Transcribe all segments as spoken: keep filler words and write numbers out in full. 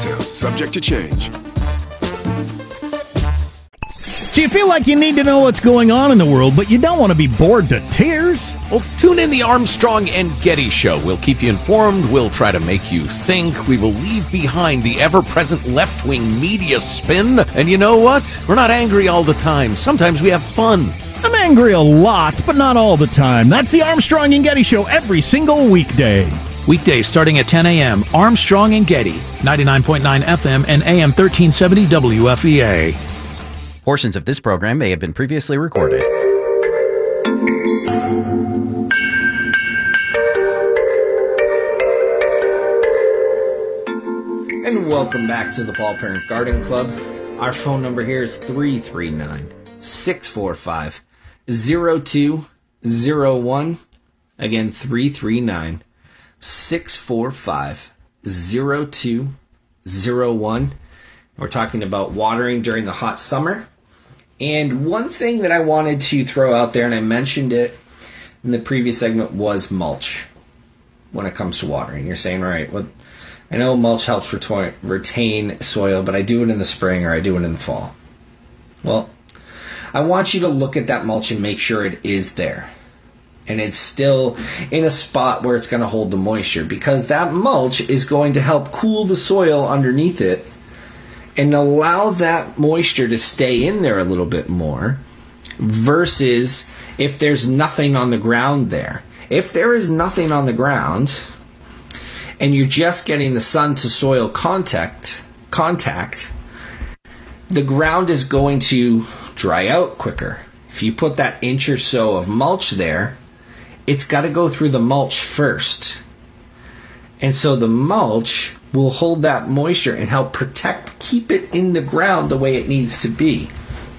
details. Subject to change. Do you feel like you need to know what's going on in the world, but you don't want to be bored to tears? Well, tune in the Armstrong and Getty Show. We'll keep you informed. We'll try to make you think. We will leave behind the ever-present left-wing media spin. And you know what? We're not angry all the time. Sometimes we have fun. I'm angry a lot, but not all the time. That's the Armstrong and Getty Show every single weekday. Weekdays starting at ten a.m. Armstrong and Getty, ninety-nine point nine F M and A M thirteen seventy W F E A. Portions of this program may have been previously recorded. And welcome back to the Paul Parent Garden Club. Our phone number here is three three nine, six four five, zero two zero one. Again, three three nine, six four five, zero two zero one. We're talking about watering during the hot summer. And one thing that I wanted to throw out there, and I mentioned it in the previous segment, was mulch when it comes to watering. You're saying, all right, well, I know mulch helps reto- retain soil, but I do it in the spring or I do it in the fall. Well, I want you to look at that mulch and make sure it is there. And it's still in a spot where it's going to hold the moisture, because that mulch is going to help cool the soil underneath it and allow that moisture to stay in there a little bit more, versus if there's nothing on the ground there. If there is nothing on the ground and you're just getting the sun to soil contact, contact, the ground is going to dry out quicker. If you put that inch or so of mulch there, it's got to go through the mulch first. And so the mulch will hold that moisture and help protect, keep it in the ground the way it needs to be.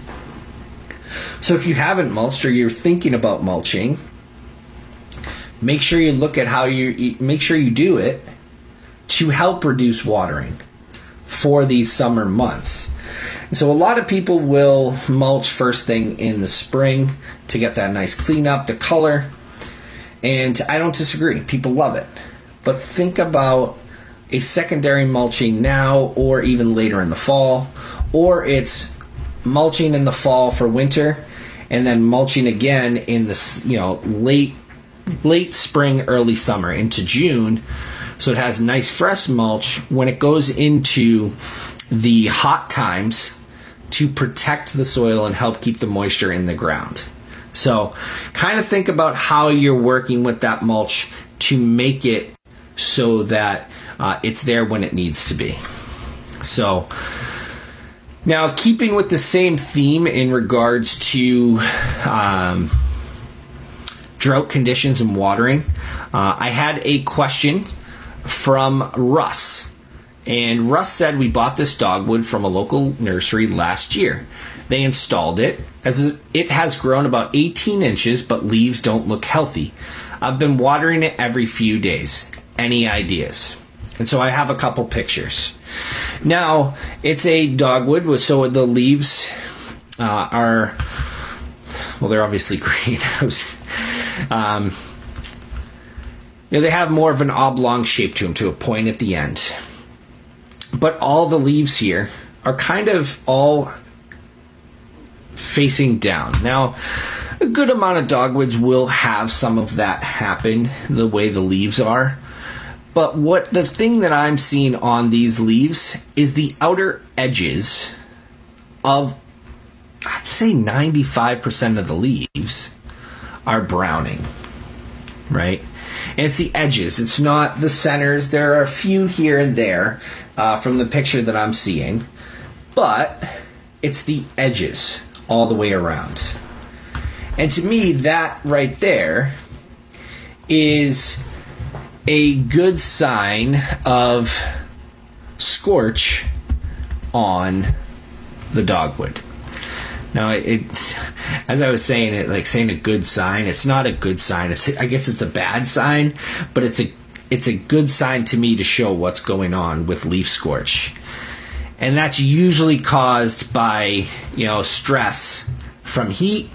So if you haven't mulched or you're thinking about mulching, make sure you look at how you, make sure you do it to help reduce watering for these summer months. So a lot of people will mulch first thing in the spring to get that nice cleanup, the color, and I don't disagree. People love it. But think about a secondary mulching now or even later in the fall, or it's mulching in the fall for winter and then mulching again in the, you know, late late spring, early summer into June, so it has nice fresh mulch when it goes into the hot times to protect the soil and help keep the moisture in the ground. So kind of think about how you're working with that mulch to make it so that uh, it's there when it needs to be. So now, keeping with the same theme in regards to um, drought conditions and watering, uh, I had a question from Russ. And Russ said, we bought this dogwood from a local nursery last year. They installed it, as it has grown about eighteen inches, but leaves don't look healthy. I've been watering it every few days. Any ideas? And so I have a couple pictures. Now, it's a dogwood, so the leaves uh, are, well, they're obviously green. um, you know, they have more of an oblong shape to them, to a point at the end. But all the leaves here are kind of all facing down. Now, a good amount of dogwoods will have some of that happen, the way the leaves are. But what the thing that I'm seeing on these leaves is the outer edges of, I'd say ninety-five percent of the leaves are browning, right? And it's the edges. It's not the centers. There are a few here and there uh, from the picture that I'm seeing. But it's the edges all the way around. And to me, that right there is a good sign of scorch on the dogwood. Now, it, as I was saying, it like saying a good sign. It's not a good sign. It's I guess it's a bad sign, but it's a it's a good sign to me to show what's going on with leaf scorch, and that's usually caused by you know stress from heat,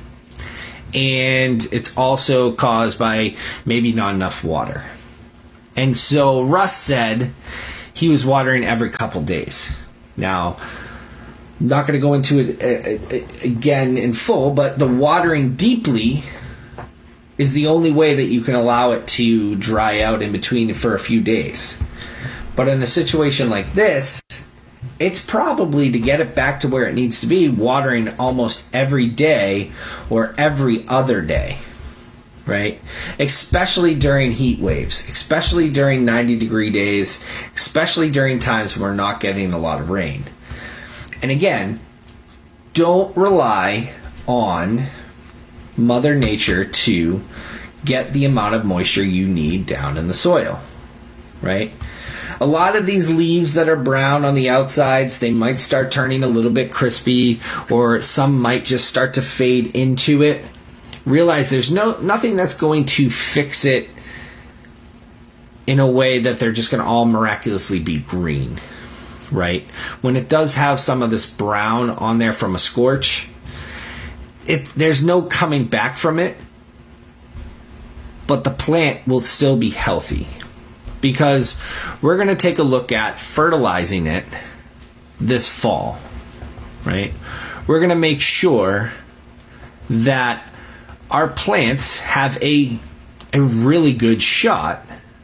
and it's also caused by maybe not enough water. And so Russ said he was watering every couple days. Now, I'm not going to go into it uh, uh, again in full, but the watering deeply is the only way that you can allow it to dry out in between for a few days. But in a situation like this, it's probably, to get it back to where it needs to be, watering almost every day or every other day, right? Especially during heat waves, especially during ninety degree days, especially during times when we're not getting a lot of rain. And again, don't rely on Mother Nature to get the amount of moisture you need down in the soil, right? A lot of these leaves that are brown on the outsides, they might start turning a little bit crispy, or some might just start to fade into it. Realize there's no nothing that's going to fix it in a way that they're just going to all miraculously be green, right? When it does have some of this brown on there from a scorch, it there's no coming back from it, but the plant will still be healthy. Because we're going to take a look at fertilizing it this fall, right? We're going to make sure that our plants have a, a really good shot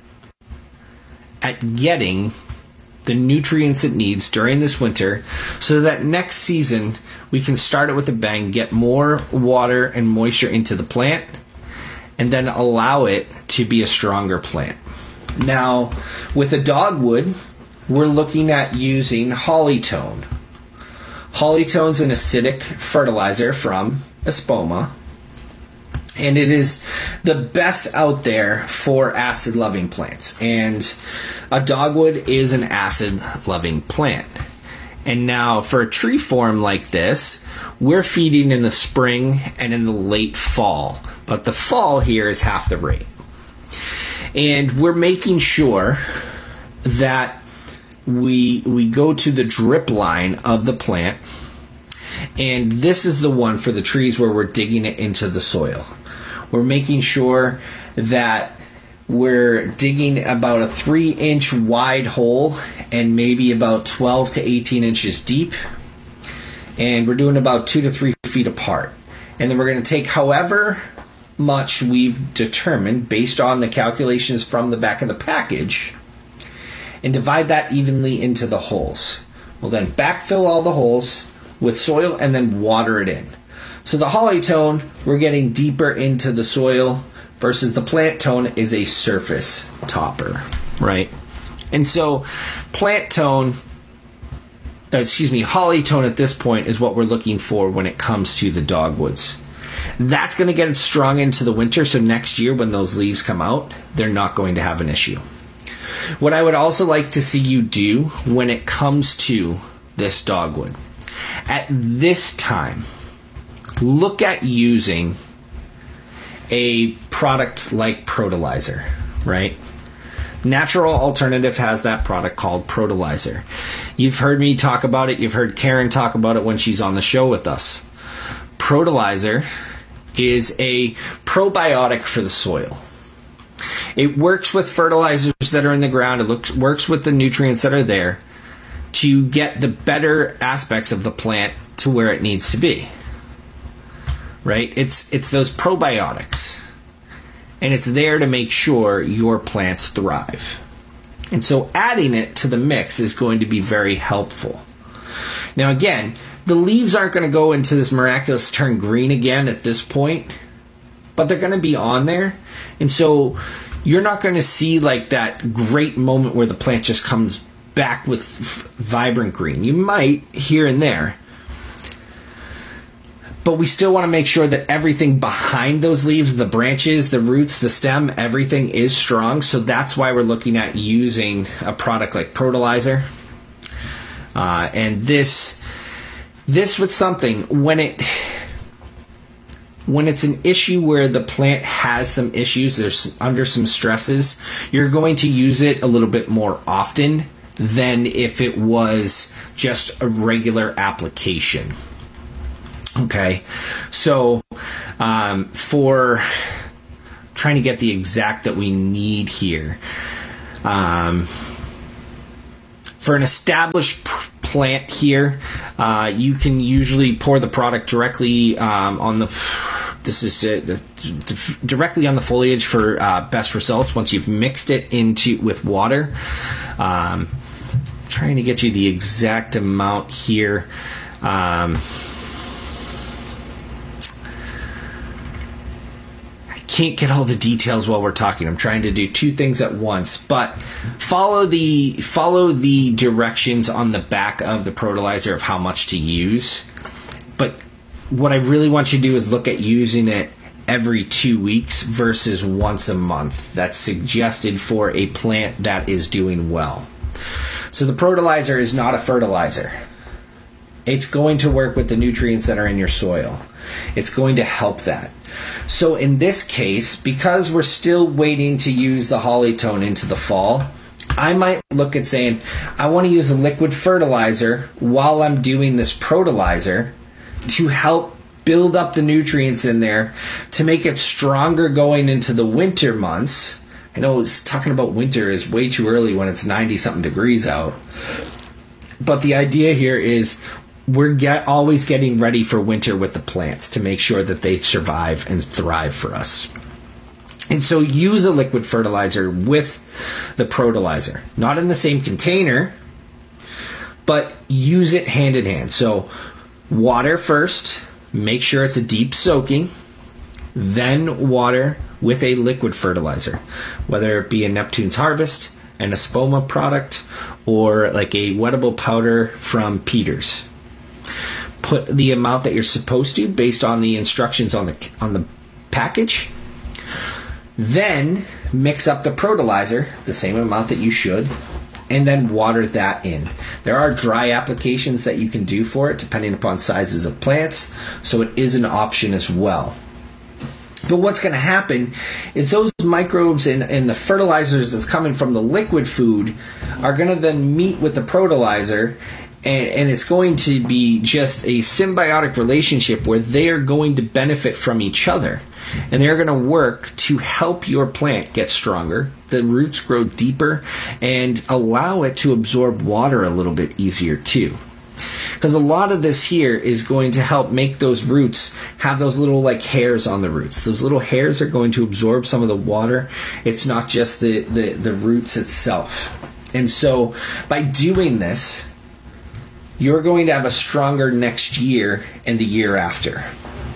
at getting the nutrients it needs during this winter, so that next season we can start it with a bang, get more water and moisture into the plant, and then allow it to be a stronger plant. Now, with a dogwood, we're looking at using Hollytone. Hollytone's an acidic fertilizer from Espoma, and it is the best out there for acid-loving plants. And a dogwood is an acid-loving plant. And now, for a tree form like this, we're feeding in the spring and in the late fall. But the fall here is half the rate. And we're making sure that we we go to the drip line of the plant. And this is the one for the trees where we're digging it into the soil. We're making sure that we're digging about a three inch wide hole and maybe about twelve to eighteen inches deep. And we're doing about two to three feet apart. And then we're going to take however much we've determined based on the calculations from the back of the package and divide that evenly into the holes. We'll then backfill all the holes with soil and then water it in. So the Hollytone, we're getting deeper into the soil, versus the Plant Tone is a surface topper, right? And so Plant Tone, excuse me, Hollytone at this point is what we're looking for when it comes to the dogwoods. That's going to get it strong into the winter, so next year when those leaves come out, they're not going to have an issue. What I would also like to see you do when it comes to this dogwood, at this time, look at using a product like Protolizer, right? Natural Alternative has that product called Protolizer. You've heard me talk about it. You've heard Karen talk about it when she's on the show with us. Protolizer is a probiotic for the soil. It works with fertilizers that are in the ground. It looks, works with the nutrients that are there to get the better aspects of the plant to where it needs to be. Right? It's it's those probiotics. And it's there to make sure your plants thrive. And so adding it to the mix is going to be very helpful. Now again, the leaves aren't going to go into this miraculous turn green again at this point, but they're going to be on there. And so you're not going to see like that great moment where the plant just comes back with f- vibrant green. You might here and there, but we still want to make sure that everything behind those leaves, the branches, the roots, the stem, everything is strong. So that's why we're looking at using a product like Protolizer. Uh, and this... This with something, when it when it's an issue where the plant has some issues, there's under some stresses, you're going to use it a little bit more often than if it was just a regular application. Okay, so um, for trying to get the exact that we need here, um, For an established p- plant here, uh, you can usually pour the product directly um, on the. This is to, to, to, directly on the foliage for uh, best results. Once you've mixed it into with water, um, trying to get you the exact amount here. Um, Can't get all the details while we're talking. I'm trying to do two things at once, but follow the follow the directions on the back of the Protolizer of how much to use. But what I really want you to do is look at using it every two weeks versus once a month. That's suggested for a plant that is doing well. So the Protolizer is not a fertilizer. It's going to work with the nutrients that are in your soil. It's going to help that. So in this case, because we're still waiting to use the Hollytone into the fall, I might look at saying, I want to use a liquid fertilizer while I'm doing this Protolizer to help build up the nutrients in there to make it stronger going into the winter months. I know it's talking about winter is way too early when it's ninety something degrees out. But the idea here is we're get, always getting ready for winter with the plants to make sure that they survive and thrive for us. And so use a liquid fertilizer with the Protolizer. Not in the same container, but use it hand in hand. So water first, make sure it's a deep soaking, then water with a liquid fertilizer, whether it be a Neptune's Harvest, an Espoma product, or like a wettable powder from Peters. Put the amount that you're supposed to based on the instructions on the on the package. Then mix up the Protolizer, the same amount that you should, and then water that in. There are dry applications that you can do for it depending upon sizes of plants, so it is an option as well. But what's going to happen is those microbes and, and the fertilizers that's coming from the liquid food are going to then meet with the Protolizer, and, and it's going to be just a symbiotic relationship where they are going to benefit from each other. And they're going to work to help your plant get stronger, the roots grow deeper, and allow it to absorb water a little bit easier too. Because a lot of this here is going to help make those roots have those little like hairs on the roots. Those little hairs are going to absorb some of the water. It's not just the, the, the roots itself. And so by doing this, you're going to have a stronger next year and the year after.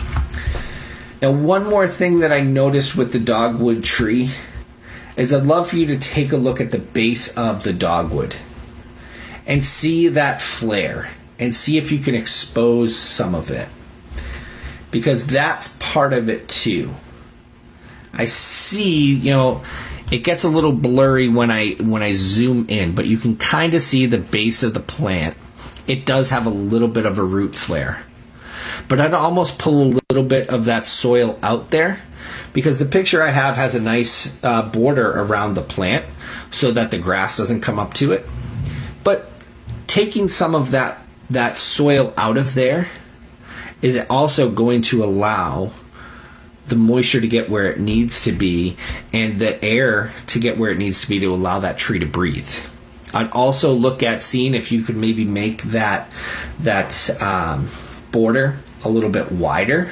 Now, one more thing that I noticed with the dogwood tree is I'd love for you to take a look at the base of the dogwood and see that flare and see if you can expose some of it, because that's part of it too. I see, you know, it gets a little blurry when I when I zoom in, but you can kind of see the base of the plant. It does have a little bit of a root flare. But I'd almost pull a little bit of that soil out there, because the picture I have has a nice uh, border around the plant so that the grass doesn't come up to it. But taking some of that, that soil out of there is also going to allow the moisture to get where it needs to be and the air to get where it needs to be to allow that tree to breathe. I'd also look at seeing if you could maybe make that that um, border a little bit wider,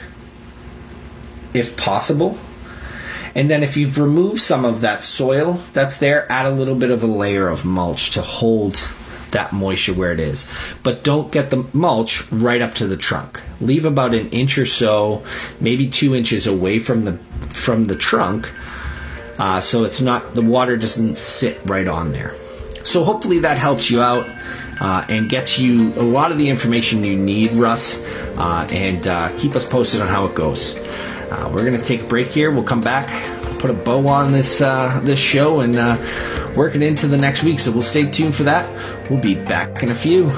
if possible. And then if you've removed some of that soil that's there, add a little bit of a layer of mulch to hold that moisture where it is. But don't get the mulch right up to the trunk. Leave about an inch or so, maybe two inches away from the from the trunk, uh, so it's not the water doesn't sit right on there. So hopefully that helps you out uh, and gets you a lot of the information you need, Russ, uh, and uh, keep us posted on how it goes. Uh, we're going to take a break here. We'll come back, put a bow on this uh, this show, and uh, work it into the next week. So we'll stay tuned for that. We'll be back in a few.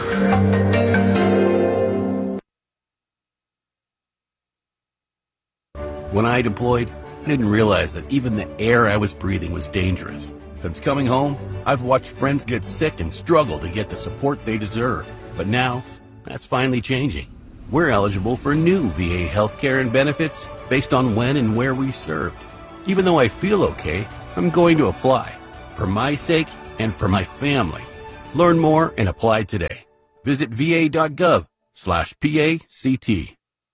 When I deployed, I didn't realize that even the air I was breathing was dangerous. Since coming home, I've watched friends get sick and struggle to get the support they deserve. But now, that's finally changing. We're eligible for new V A healthcare and benefits based on when and where we served. Even though I feel okay, I'm going to apply. For my sake and for my family. Learn more and apply today. Visit va.gov slash PACT.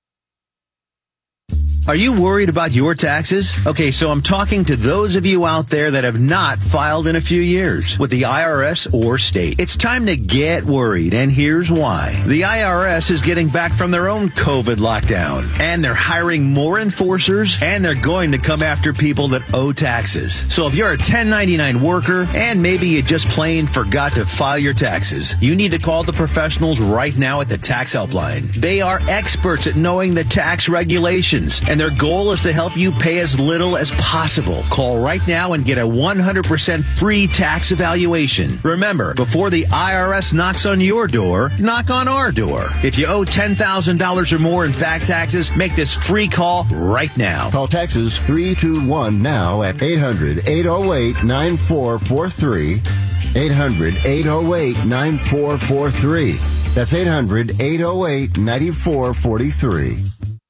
Are you worried about your taxes? Okay, so I'm talking to those of you out there that have not filed in a few years with the I R S or state. It's time to get worried, and here's why. The I R S is getting back from their own COVID lockdown, and they're hiring more enforcers, and they're going to come after people that owe taxes. So if you're a ten ninety-nine worker, and maybe you just plain forgot to file your taxes, you need to call the professionals right now at the Tax Helpline. They are experts at knowing the tax regulations, and their goal is to help you pay as little as possible. Call right now and get a one hundred percent free tax evaluation. Remember, before the I R S knocks on your door, knock on our door. If you owe ten thousand dollars or more in back taxes, make this free call right now. Call Texas three two one now at eight hundred, eight oh eight, nine four four three. eight hundred, eight oh eight, nine four four three. That's eight hundred, eight oh eight, nine four four three.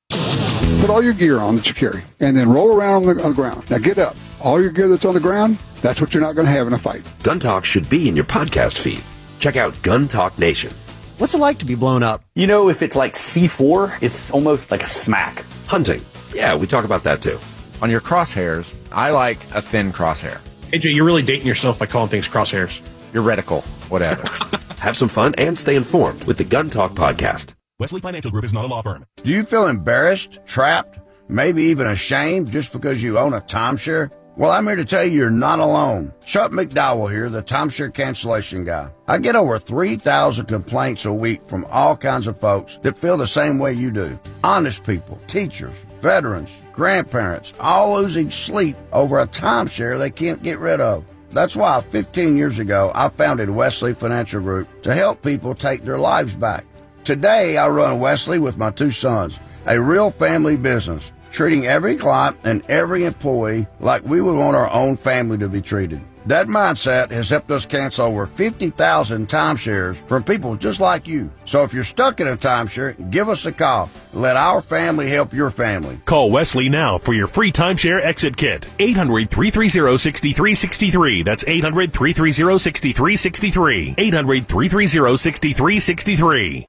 Put all your gear on that you carry, and then roll around on the, on the ground. Now get up. All your gear that's on the ground, that's what you're not going to have in a fight. Gun Talk should be in your podcast feed. Check out Gun Talk Nation. What's it like to be blown up? You know, if it's like C four, it's almost like a smack. Hunting. Yeah, we talk about that too. On your crosshairs, I like a thin crosshair. A J, you're really dating yourself by calling things crosshairs. Your reticle, whatever. Have some fun and stay informed with the Gun Talk podcast. Wesley Financial Group is not a law firm. Do you feel embarrassed, trapped, maybe even ashamed just because you own a timeshare? Well, I'm here to tell you you're not alone. Chuck McDowell here, the timeshare cancellation guy. I get over three thousand complaints a week from all kinds of folks that feel the same way you do. Honest people, teachers, veterans, grandparents, all losing sleep over a timeshare they can't get rid of. That's why fifteen years ago, I founded Wesley Financial Group to help people take their lives back. Today, I run Wesley with my two sons, a real family business, treating every client and every employee like we would want our own family to be treated. That mindset has helped us cancel over fifty thousand timeshares from people just like you. So if you're stuck in a timeshare, give us a call. Let our family help your family. Call Wesley now for your free timeshare exit kit. eight hundred, three three zero, six three six three. That's eight hundred, three three zero, six three six three. eight hundred, three three zero, six three six three.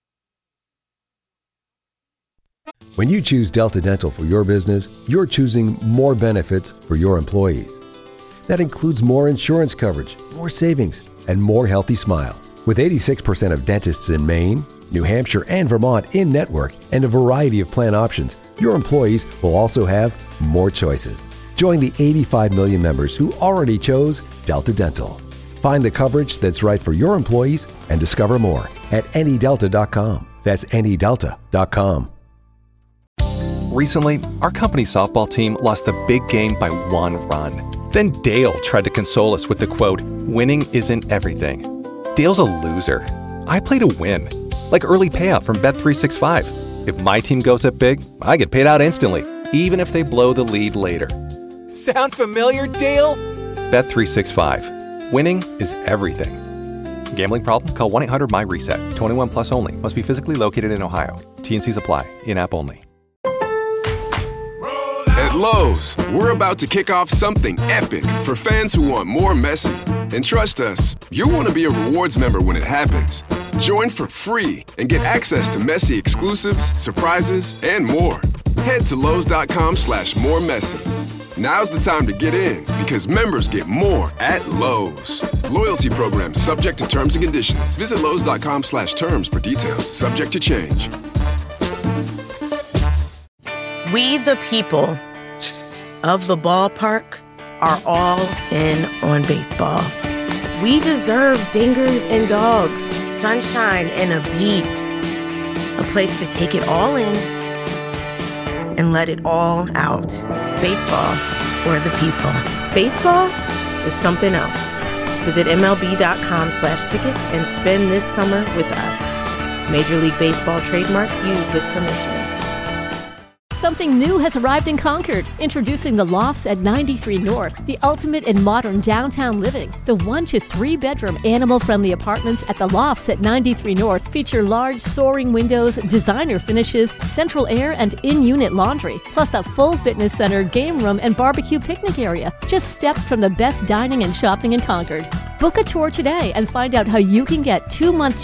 When you choose Delta Dental for your business, you're choosing more benefits for your employees. That includes more insurance coverage, more savings, and more healthy smiles. With eighty-six percent of dentists in Maine, New Hampshire, and Vermont in network and a variety of plan options, your employees will also have more choices. Join the eighty-five million members who already chose Delta Dental. Find the coverage that's right for your employees and discover more at any delta dot com. That's any delta dot com. Recently, our company's softball team lost the big game by one run. Then Dale tried to console us with the quote, "Winning isn't everything." Dale's a loser. I play to win. Like early payout from Bet three sixty-five. If my team goes up big, I get paid out instantly, even if they blow the lead later. Sound familiar, Dale? Bet three sixty-five. Winning is everything. Gambling problem? Call one eight hundred M Y reset. twenty-one plus only. Must be physically located in Ohio. T and C's apply. In-app only. At Lowe's, we're about to kick off something epic for fans who want more Messi. And trust us, you'll want to be a rewards member when it happens. Join for free and get access to Messi exclusives, surprises, and more. Head to Lowe's.com slash more Messi. Now's the time to get in because members get more at Lowe's. Loyalty program subject to terms and conditions. Visit Lowe's.com slash terms for details. Subject to change. We the people of the ballpark are all in on baseball. We deserve dingers and dogs, sunshine and a beat. A place to take it all in and let it all out. Baseball for the people. Baseball is something else. Visit MLB.com slash tickets and spend this summer with us. Major League Baseball trademarks used with permission. Something new has arrived in Concord. Introducing the Lofts at ninety-three North, the ultimate in modern downtown living. The one to three bedroom animal-friendly apartments at the Lofts at ninety-three North feature large soaring windows, designer finishes, central air, and in-unit laundry, plus a full fitness center, game room, and barbecue picnic area. Just steps from the best dining and shopping in Concord. Book a tour today and find out how you can get two months